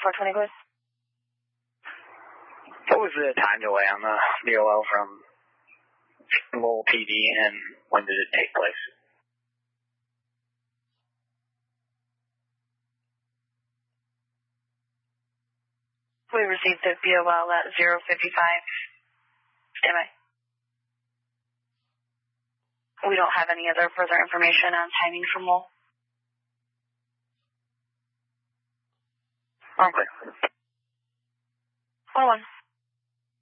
420, please. What was the time delay on the BOL from Lowell PD, and when did it take place? We received the BOL at 0:55. Stand by. We don't have any other further information on timing from Lowell. Okay. 101.